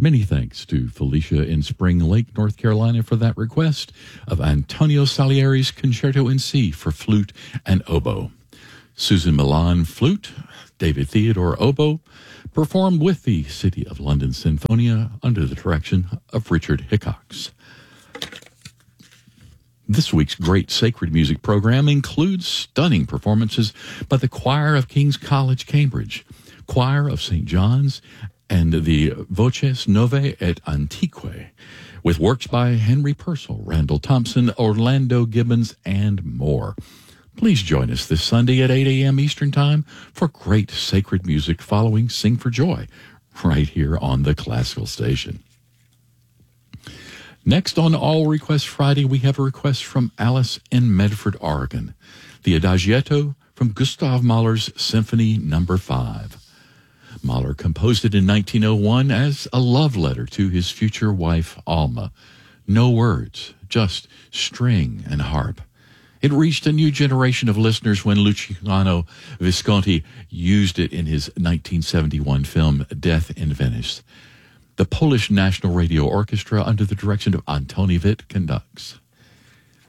Many thanks to Felicia in Spring Lake, North Carolina, for that request of Antonio Salieri's Concerto in C for flute and oboe. Susan Milan, flute, David Theodore, oboe, performed with the City of London Sinfonia under the direction of Richard Hickox. This week's great sacred music program includes stunning performances by the Choir of King's College, Cambridge, Choir of St. John's, and the Voces Novae et Antiquae, with works by Henry Purcell, Randall Thompson, Orlando Gibbons, and more. Please join us this Sunday at 8 a.m. Eastern Time for great sacred music following Sing for Joy, right here on the Classical Station. Next on All Requests Friday, we have a request from Alice in Medford, Oregon, the Adagietto from Gustav Mahler's Symphony No. 5. Mahler composed it in 1901 as a love letter to his future wife, Alma. No words, just string and harp. It reached a new generation of listeners when Luciano Visconti used it in his 1971 film Death in Venice. The Polish National Radio Orchestra, under the direction of Antoni Witt, conducts.